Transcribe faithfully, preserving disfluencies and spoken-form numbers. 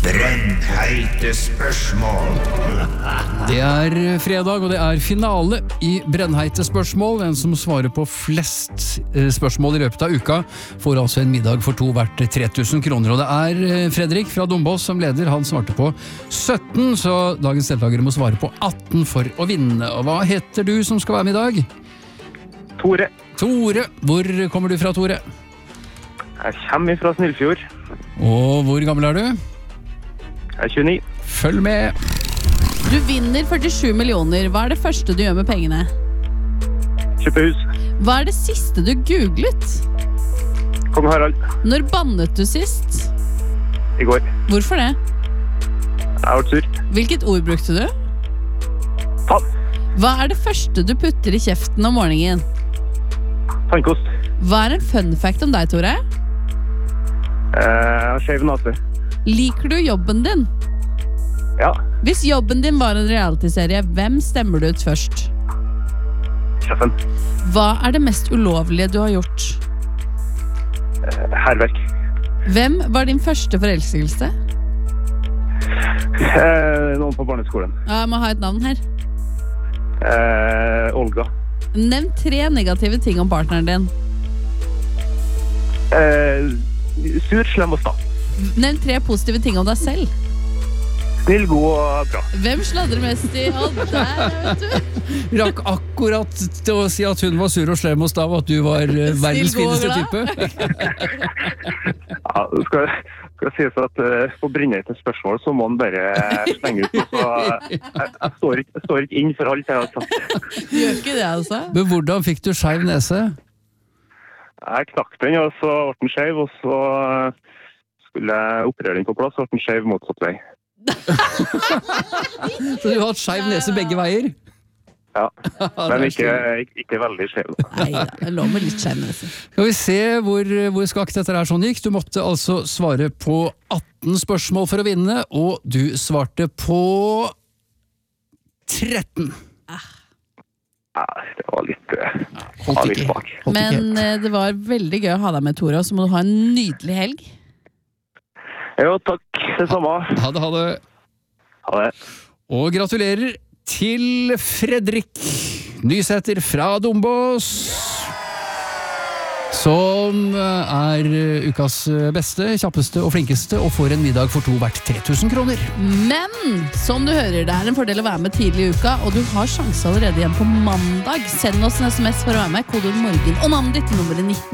Brennheite spørsmål. Det er fredag, og det er finale i Brennheite spørsmål. Den som svarer på flest spørsmål i løpet av uka får altså en middag for to verdt tre tusen kroner. Og det er Fredrik fra Dombås som leder. Han svarte på sytten, så dagens deltakere må svare på atten for å vinne. Og hva heter du som skal være med i dag? Tore. Tore. Hvor kommer du fra, Tore? Jeg kommer fra Snillfjord. Og hvor gammel er du? Jeg er tjueni. Følg med. Du vinner førtisju millioner. Hva er det første du gjør med pengene? Kjøpe hus. Hva er det siste du googlet? Kong Harald. Når bannet du sist? I går. Hvorfor det? Jeg har vært sur. Hvilket ord brukte du? Faen. Hva er det første du putter i kjeften om morgenen? Tannkost. Hva er en fun fact om deg, Tore? Eh, Jeg har skjev nase. Liker du jobben din? Ja. Hvis jobben din var en realityserie, hvem stemmer du ut først? Sjefen. Hva er det mest ulovlige du har gjort? Eh, Herverk. Hvem var din første forelskelse? Eh, Noen på barneskolen. Jeg må ha et navn her. Eh, Olga. Nevn tre negative ting om partneren din. Eh, sur, slem og sta. Nevn tre positive ting om deg selv. Snill, god og bra. Hvem sladrer mest i? Å, der, vet du. Rakk akkurat til å si at hun var sur og slem hos deg, og at du var eh, verdens Snill, god og fineste glad. type. Ja, det skal, skal sies at uh, på Brennheite spørsmål så må han bare slenge ut. Og så, uh, jeg, jeg, står ikke, jeg står ikke inn for alt jeg har sagt. Du gjør ikke det, altså? Men hvordan fikk du skeiv nese? Jeg knakk den, og så ble den skjev, og så uh, skulle jeg operere den på plass, og ble den skjev motsatt vei. Så du har hatt skeiv nese begge veier? Ja, men ikke, ikke, ikke veldig skjev. Neida, det lå med litt skjev nese. Skal vi se hvor, hvor skakt dette her sånn gikk. Du måtte altså svare på atten spørsmål for å vinne, og du svarte på tretten. Ja, det var litt, uh, Holdt var litt ikke. bak. Holdt ikke Men helt. eh, det var veldig gøy å ha deg med, Tore, og så må du ha en nydelig helg. Jo, takk. Det samme. Ha det, ha det. Ha det. Og gratulerer til Fredrik Nysæter fra Dombås, som er ukas beste, kjappeste og flinkeste, og får en middag for to verdt tre tusen kroner. Men som du hører, det er en fordel å være med tidlig i uka, og du har sjanse allerede igjen på mandag. Send oss en sms for å være med, kodeord morgen og navnet ditt til nummeret nitten